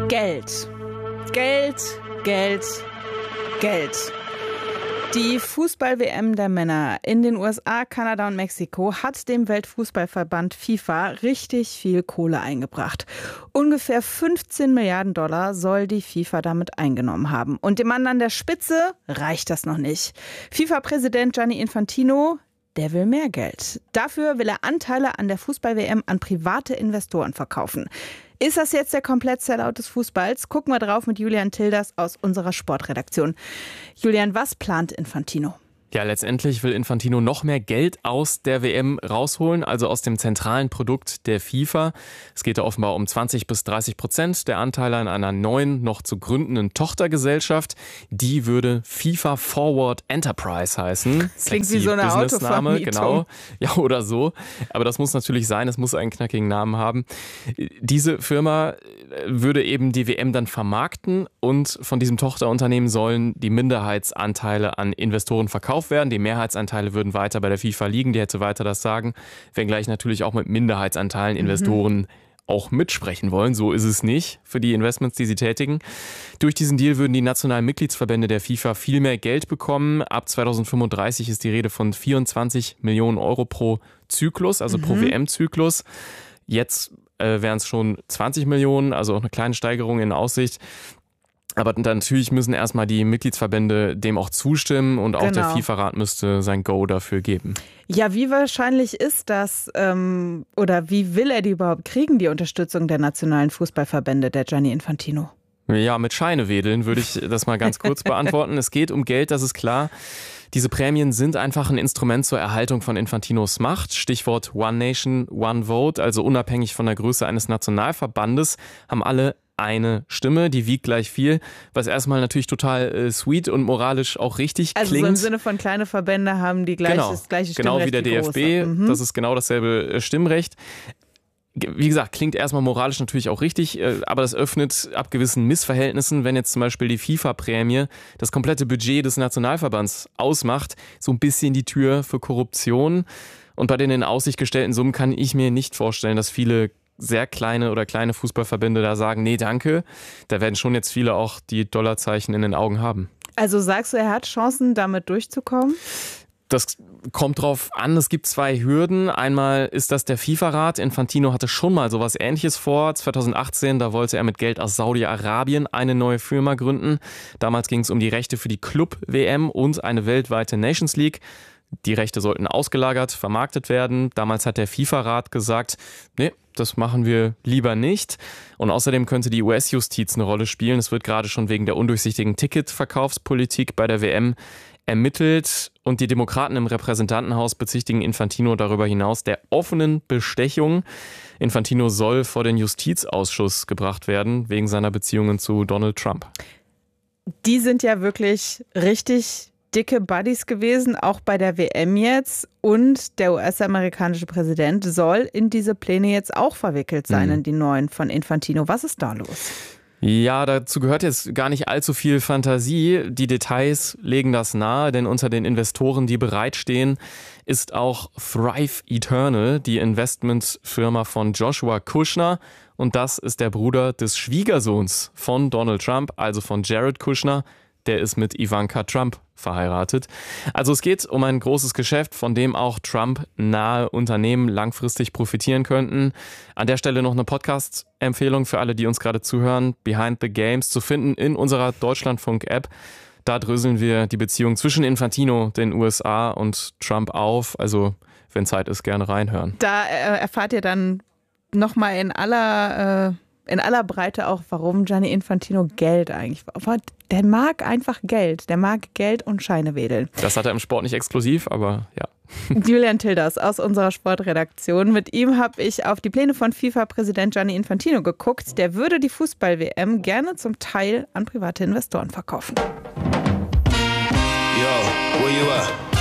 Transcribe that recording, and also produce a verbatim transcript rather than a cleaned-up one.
Geld. Geld, Geld, Geld. Die Fußball-W M der Männer in den U S A, Kanada und Mexiko hat dem Weltfußballverband FIFA richtig viel Kohle eingebracht. Ungefähr fünfzehn Milliarden Dollar soll die FIFA damit eingenommen haben. Und dem Mann an der Spitze reicht das noch nicht. FIFA-Präsident Gianni Infantino, der will mehr Geld. Dafür will er Anteile an der Fußball-W M an private Investoren verkaufen. Ist das jetzt der Komplett-Sellout des Fußballs? Gucken wir drauf mit Julian Tilders aus unserer Sportredaktion. Julian, was plant Infantino? Ja, letztendlich will Infantino noch mehr Geld aus der W M rausholen, also aus dem zentralen Produkt der FIFA. Es geht da offenbar um zwanzig bis dreißig Prozent der Anteile an einer neuen, noch zu gründenden Tochtergesellschaft. Die würde FIFA Forward Enterprise heißen. Klingt Sexy wie so eine Autovermietung. Genau, ja, oder so. Aber das muss natürlich sein, es muss einen knackigen Namen haben. Diese Firma würde eben die W M dann vermarkten und von diesem Tochterunternehmen sollen die Minderheitsanteile an Investoren verkauft werden. Die Mehrheitsanteile würden weiter bei der FIFA liegen, die hätte weiter das Sagen, wenngleich natürlich auch mit Minderheitsanteilen Investoren mhm. auch mitsprechen wollen. So ist es nicht für die Investments, die sie tätigen. Durch diesen Deal würden die nationalen Mitgliedsverbände der FIFA viel mehr Geld bekommen. Ab zweitausendfünfunddreißig ist die Rede von vierundzwanzig Millionen Euro pro Zyklus, also mhm. pro W M-Zyklus. Jetzt äh, wären es schon zwanzig Millionen, also auch eine kleine Steigerung in Aussicht. Aber dann natürlich müssen erstmal die Mitgliedsverbände dem auch zustimmen und auch genau. der FIFA-Rat müsste sein Go dafür geben. Ja, wie wahrscheinlich ist das ähm, oder wie will er die überhaupt kriegen, die Unterstützung der nationalen Fußballverbände, der Gianni Infantino? Ja, mit Scheinewedeln würde ich das mal ganz kurz beantworten. Es geht um Geld, das ist klar. Diese Prämien sind einfach ein Instrument zur Erhaltung von Infantinos Macht. Stichwort One Nation, One Vote, also unabhängig von der Größe eines Nationalverbandes, haben alle eine Stimme, die wiegt gleich viel, was erstmal natürlich total äh, sweet und moralisch auch richtig also klingt. Also so im Sinne von kleine Verbände haben die gleich, genau, das gleiche Stimmrecht genau wie der D F B, mhm. das ist genau dasselbe Stimmrecht. Wie gesagt, klingt erstmal moralisch natürlich auch richtig, aber das öffnet ab gewissen Missverhältnissen, wenn jetzt zum Beispiel die FIFA-Prämie das komplette Budget des Nationalverbands ausmacht, so ein bisschen die Tür für Korruption. Und bei den in Aussicht gestellten Summen kann ich mir nicht vorstellen, dass viele sehr kleine oder kleine Fußballverbände da sagen, nee, danke. Da werden schon jetzt viele auch die Dollarzeichen in den Augen haben. Also sagst du, er hat Chancen, damit durchzukommen? Das kommt drauf an, es gibt zwei Hürden. Einmal ist das der FIFA-Rat. Infantino hatte schon mal sowas Ähnliches vor. zweitausendachtzehn, da wollte er mit Geld aus Saudi-Arabien eine neue Firma gründen. Damals ging es um die Rechte für die Club-W M und eine weltweite Nations League. Die Rechte sollten ausgelagert, vermarktet werden. Damals hat der FIFA-Rat gesagt, nee, das machen wir lieber nicht. Und außerdem könnte die U S-Justiz eine Rolle spielen. Es wird gerade schon wegen der undurchsichtigen Ticketverkaufspolitik bei der W M ermittelt. Und die Demokraten im Repräsentantenhaus bezichtigen Infantino darüber hinaus der offenen Bestechung. Infantino soll vor den Justizausschuss gebracht werden, wegen seiner Beziehungen zu Donald Trump. Die sind ja wirklich richtig dicke Buddies gewesen, auch bei der W M jetzt. Und der U S-amerikanische Präsident soll in diese Pläne jetzt auch verwickelt sein, mhm. in die neuen von Infantino. Was ist da los? Ja, dazu gehört jetzt gar nicht allzu viel Fantasie. Die Details legen das nahe, denn unter den Investoren, die bereitstehen, ist auch Thrive Eternal, die Investmentfirma von Joshua Kushner. Und das ist der Bruder des Schwiegersohns von Donald Trump, also von Jared Kushner. Der ist mit Ivanka Trump verheiratet. Also es geht um ein großes Geschäft, von dem auch Trump-nahe Unternehmen langfristig profitieren könnten. An der Stelle noch eine Podcast-Empfehlung für alle, die uns gerade zuhören. Behind the Games zu finden in unserer Deutschlandfunk-App. Da dröseln wir die Beziehung zwischen Infantino, den U S A und Trump auf. Also wenn Zeit ist, gerne reinhören. Da äh, erfahrt ihr dann nochmal in aller... Äh in aller Breite auch, warum Gianni Infantino Geld eigentlich... Der mag einfach Geld. Der mag Geld und Scheine wedeln. Das hat er im Sport nicht exklusiv, aber ja. Julian Tilders aus unserer Sportredaktion. Mit ihm habe ich auf die Pläne von FIFA-Präsident Gianni Infantino geguckt. Der würde die Fußball-W M gerne zum Teil an private Investoren verkaufen. Yo, where you at?